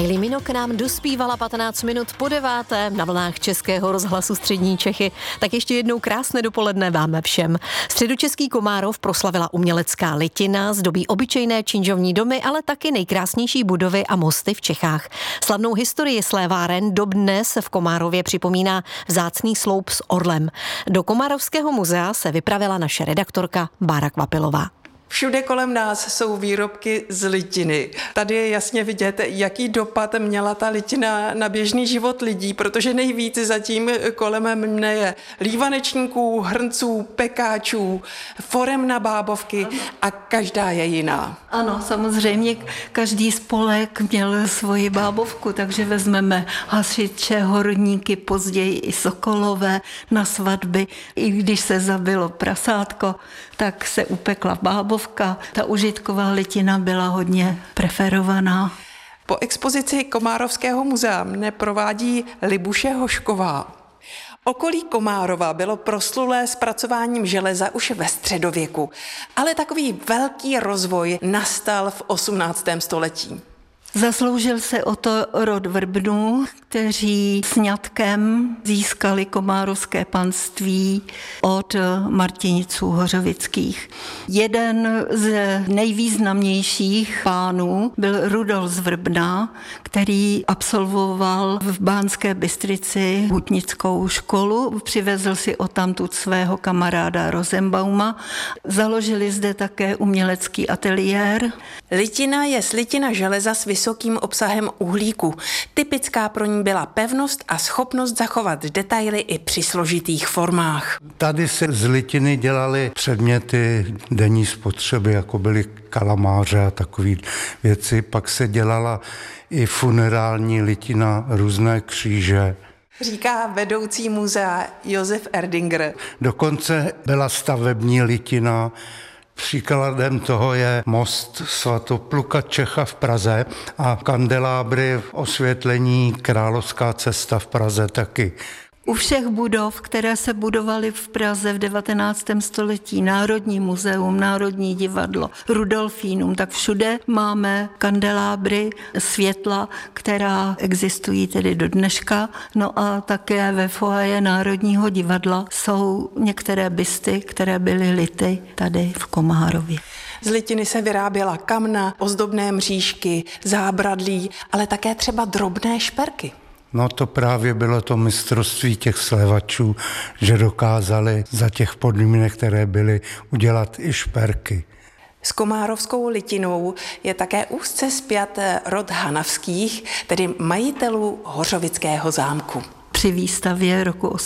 Kylie Minogue nám dospívala 15 minut po 9. na vlnách Českého rozhlasu Střední Čechy. Tak ještě jednou krásné dopoledne vám všem. Středočeský Komárov proslavila umělecká litina, zdobí obyčejné činžovní domy, ale taky nejkrásnější budovy a mosty v Čechách. Slavnou historii sléváren dodnes v Komárově připomíná vzácný sloup s orlem. Do Komárovského muzea se vypravila naše redaktorka Bára Kvapilová. Všude kolem nás jsou výrobky z litiny. Tady je jasně vidět, jaký dopad měla ta litina na běžný život lidí, protože nejvíc zatím kolem mne je lívanečníků, hrnců, pekáčů, forem na bábovky a každá je jiná. Ano, samozřejmě každý spolek měl svoji bábovku, takže vezmeme hasiče, horníky, později i sokolové na svatby. I když se zabilo prasátko, tak se upekla bábovka. Ta užitková litina byla hodně preferovaná. Po expozici Komárovského muzea mne provádí Libuše Hošková. Okolí Komárova bylo proslulé zpracováním železa už ve středověku, ale takový velký rozvoj nastal v 18. století. Zasloužil se o to rod Vrbnů, kteří sňatkem získali komárovské panství od Martiniců Hořovických. Jeden z nejvýznamnějších pánů byl Rudolf z Vrbna, který absolvoval v Banské Bystrici hutnickou školu, přivezl si odtamtud svého kamaráda Rosenbauma, založili zde také umělecký ateliér. Litina je slitina železa s vysokým obsahem uhlíku. Typická pro ní byla pevnost a schopnost zachovat detaily i při složitých formách. Tady se z litiny dělaly předměty denní spotřeby, jako byly kalamáře a takové věci. Pak se dělala i funerální litina, různé kříže. Říká vedoucí muzea Josef Erdinger. Dokonce byla stavební litina. Příkladem toho je most Svatopluka Čecha v Praze a kandelábry v osvětlení Královská cesta v Praze taky. U všech budov, které se budovaly v Praze v 19. století, Národní muzeum, Národní divadlo, Rudolfínum, tak všude máme kandelábry, světla, která existují tedy do dneška. No a také ve foaje Národního divadla jsou některé bysty, které byly lity tady v Komárově. Z litiny se vyráběla kamna, ozdobné mřížky, zábradlí, ale také třeba drobné šperky. No to právě bylo to mistrovství těch slévačů, že dokázali za těch podmínek, které byly, udělat i šperky. S komárovskou litinou je také úzce spjat rod Hanavských, tedy majitelů Hořovického zámku. Při výstavě roku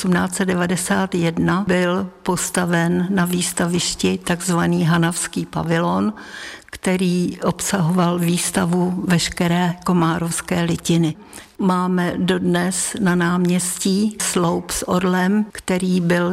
1891 byl postaven na výstavišti takzvaný Hanavský pavilon, který obsahoval výstavu veškeré komárovské litiny. Máme dodnes na náměstí sloup s orlem, který byl